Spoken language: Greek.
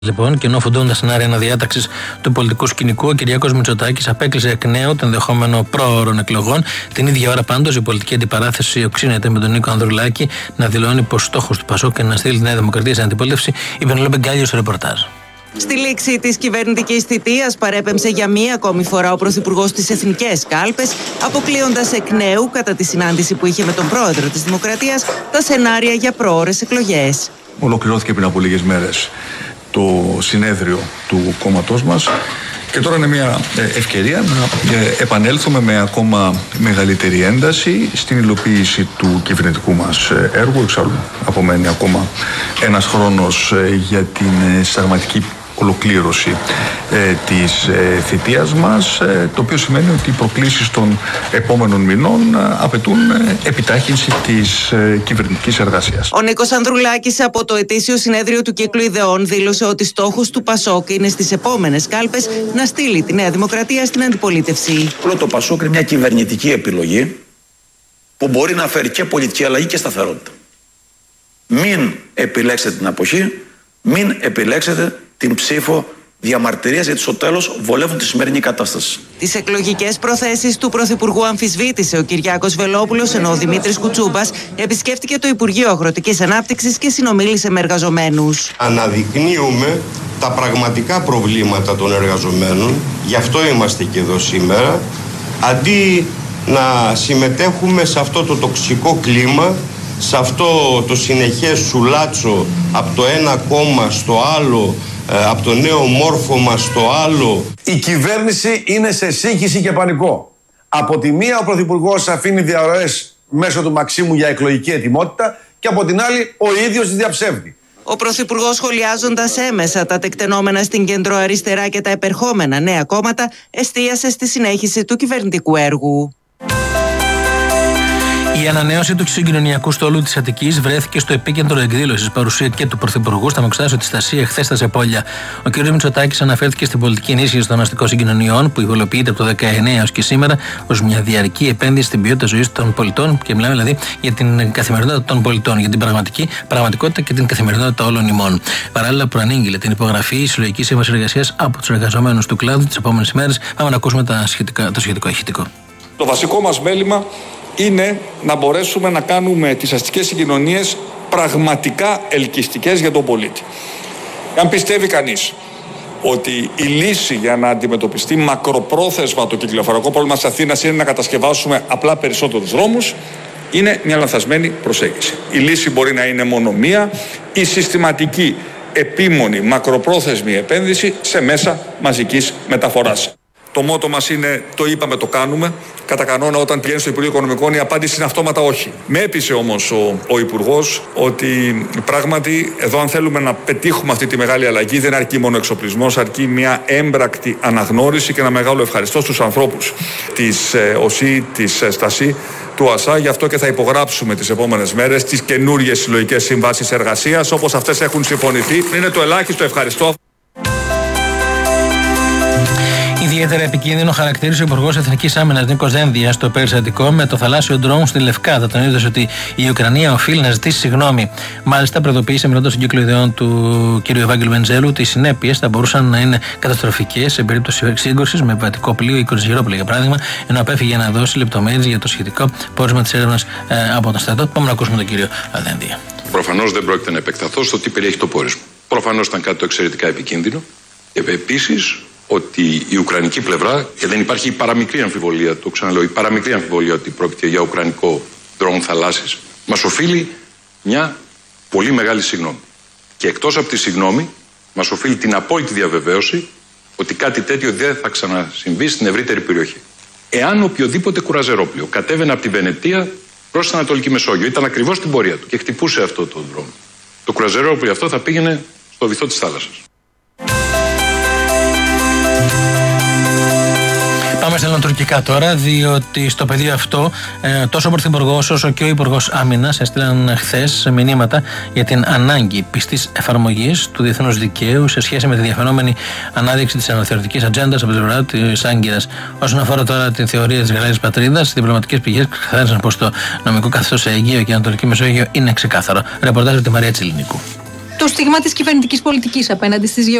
Λοιπόν, και ενώ φουντώνουν τα σενάρια αναδιάταξης του πολιτικού σκηνικού, ο Κυριάκος Μητσοτάκης απέκλεισε εκ νέου το ενδεχόμενο πρόωρων εκλογών. Την ίδια ώρα, πάντως, η πολιτική αντιπαράθεση οξύνεται με τον Νίκο Ανδρουλάκη να δηλώνει πως στόχος του ΠΑΣΟΚ και να στείλει τη Νέα Δημοκρατία στην αντιπολίτευση. Η Πενελόπη Γκάλιο στο ρεπορτάζ. Στη λήξη της κυβερνητικής θητείας παρέπεμψε για μία ακόμη φορά ο Πρωθυπουργός στις εθνικές κάλπες, αποκλείοντας εκ νέου, κατά τη συνάντηση που είχε με τον πρόεδρο της Δημοκρατίας, τα σενάρια για πρόωρες εκλογές. Ολοκληρώθηκε πριν από λίγες μέρες το συνέδριο του κόμματός μας και τώρα είναι μια ευκαιρία να επανέλθουμε με ακόμα μεγαλύτερη ένταση στην υλοποίηση του κυβερνητικού μας έργου. Εξάλλου απομένει ακόμα ένας χρόνος για την συνταγματική ολοκλήρωση της θητείας μας, το οποίο σημαίνει ότι οι προκλήσεις των επόμενων μηνών απαιτούν επιτάχυνση της κυβερνητικής εργασίας. Ο Νίκος Ανδρουλάκης από το ετήσιο συνέδριο του Κύκλου Ιδεών δήλωσε ότι στόχος του ΠΑΣΟΚ είναι στις επόμενες κάλπες να στείλει τη Νέα Δημοκρατία στην αντιπολίτευση. Όλο το ΠΑΣΟΚ είναι μια κυβερνητική επιλογή που μπορεί να φέρει και πολιτική αλλαγή και σταθερότητα. Μην επιλέξετε την αποχή, μην επιλέξετε την ψήφο διαμαρτυρίας, γιατί στο τέλος βολεύουν τη σημερινή κατάσταση. Τις εκλογικές προθέσεις του Πρωθυπουργού αμφισβήτησε ο Κυριάκος Βελόπουλος, ενώ ο Δημήτρης Κουτσούμπας επισκέφτηκε το Υπουργείο Αγροτικής Ανάπτυξης και συνομίλησε με εργαζομένους. Αναδεικνύουμε τα πραγματικά προβλήματα των εργαζομένων, γι' αυτό είμαστε και εδώ σήμερα, αντί να συμμετέχουμε σε αυτό το τοξικό κλίμα, σε αυτό το συνεχές σουλάτσο από το ένα κόμμα στο άλλο, από το νέο μόρφωμα στο άλλο. Η κυβέρνηση είναι σε σύγχυση και πανικό. Από τη μία ο Πρωθυπουργός αφήνει διαρροές μέσω του Μαξίμου για εκλογική ετοιμότητα και από την άλλη ο ίδιος τις διαψεύδει. Ο Πρωθυπουργός, σχολιάζοντας έμεσα τα τεκτενόμενα στην κεντροαριστερά και τα επερχόμενα νέα κόμματα, εστίασε στη συνέχιση του κυβερνητικού έργου. Η ανανέωση του συγκοινωνιακού στόλου της Αττικής βρέθηκε στο επίκεντρο εκδήλωσης, παρουσία και του Πρωθυπουργού στα Μεξτάσιο της Στασία εχθές στα Ζεπόλια. Ο κ. Μητσοτάκης αναφέρθηκε στην πολιτική ενίσχυση των αστικών συγκοινωνιών που υλοποιείται από το 19 έως και σήμερα ως μια διαρκή επένδυση στην ποιότητα ζωής των πολιτών, και μιλάμε δηλαδή για την καθημερινότητα των πολιτών, για την πραγματικότητα και την καθημερινότητα όλων ημών. Παράλληλα, προανήγγειλε την υπογραφή συλλογικής σύμβασης εργασίας από τους εργαζομένους του κλάδου τις επόμενες ημέρες. Πάμε να ακούσουμε το σχετικό ηχητικό. Το βασικό μας μέλημα είναι να μπορέσουμε να κάνουμε τις αστικές συγκοινωνίες πραγματικά ελκυστικές για τον πολίτη. Αν πιστεύει κανείς ότι η λύση για να αντιμετωπιστεί μακροπρόθεσμα το κυκλοφοριακό πρόβλημα της Αθήνας είναι να κατασκευάσουμε απλά περισσότερους δρόμους, είναι μια λανθασμένη προσέγγιση. Η λύση μπορεί να είναι μόνο μία, η συστηματική, επίμονη, μακροπρόθεσμη επένδυση σε μέσα μαζικής μεταφοράς. Το μότο μας είναι το είπαμε, το κάνουμε. Κατά κανόνα, όταν πηγαίνει στο Υπουργείο Οικονομικών, η απάντηση είναι αυτόματα όχι. Με έπεισε όμως ο Υπουργός ότι πράγματι εδώ, αν θέλουμε να πετύχουμε αυτή τη μεγάλη αλλαγή, δεν αρκεί μόνο εξοπλισμός, αρκεί μια έμπρακτη αναγνώριση και ένα μεγάλο ευχαριστώ στους ανθρώπους της ΟΣΥ, της Στασί, του ΑΣΑ. Γι' αυτό και θα υπογράψουμε τις επόμενες μέρες τις καινούργιες συλλογικές συμβάσεις εργασίας, όπως αυτές έχουν συμφωνηθεί. Είναι το ελάχιστο ευχαριστώ. Ιδιαίτερα επικίνδυνο χαρακτήρισε ο Υπουργός Εθνικής Άμυνας Νίκος Δένδιας στο περιστατικό με το θαλάσσιο ντρόουν στη Λευκάδα, τονίζοντας ότι η Ουκρανία οφείλει να ζητήσει συγγνώμη. Μάλιστα, προειδοποίησε, μιλώντας στον κύκλο ιδεών του κ. Ευάγγελου Βενιζέλου, ότι οι συνέπειες θα μπορούσαν να είναι καταστροφικές σε περίπτωση σύγκρουσης με επιβατικό πλοίο ή κρουαζιερόπλοιο, για παράδειγμα, ενώ απέφυγε να δώσει λεπτομέρειες για το σχετικό πόρισμα της έρευνας από τον στρατό. Πάμε να ακούσουμε τον κύριο Δένδια. Προφανώς δεν πρόκειται να επεκταθώ στο τι περιέχει το πόρισμα. Προφανώς ήταν κάτι το εξαιρετικά επικίνδυνο. Επίσης, ότι η ουκρανική πλευρά, και δεν υπάρχει η παραμικρή αμφιβολία, το ξαναλέω, η παραμικρή αμφιβολία ότι πρόκειται για ουκρανικό ντρόουν θαλάσσης, μας οφείλει μια πολύ μεγάλη συγγνώμη. Και εκτός από τη συγγνώμη, μας οφείλει την απόλυτη διαβεβαίωση ότι κάτι τέτοιο δεν θα ξανασυμβεί στην ευρύτερη περιοχή. Εάν οποιοδήποτε κουραζερόπλοιο κατέβαινε από τη Βενετία προς την Ανατολική Μεσόγειο, ήταν ακριβώς στην πορεία του και χτυπούσε αυτό το ντρόουν, το κουραζερόπλοιο αυτό θα πήγαινε στο βυθό της θάλασσας. Πάμε στα ελληνοτουρκικά τώρα, διότι στο πεδίο αυτό τόσο ο Πρωθυπουργός όσο και ο Υπουργός Άμυνας έστειλαν χθες μηνύματα για την ανάγκη πιστής εφαρμογής του διεθνούς δικαίου σε σχέση με τη διαφαινόμενη ανάδειξη της αναθεωρητικής ατζέντας από την πλευρά της Άγκυρας. Όσον αφορά τώρα την θεωρία της γαλάζιας πατρίδας, οι διπλωματικές πηγές ξεκαθάρισαν πως το νομικό καθεστώς σε Αιγαίο και Ανατολική Μεσόγειο είναι ξεκάθαρο. Ρεπορτάζ από τη Μαρία Τσιλινικού. το στίγμα της κυβερνητικής πολιτικής απέναντι στις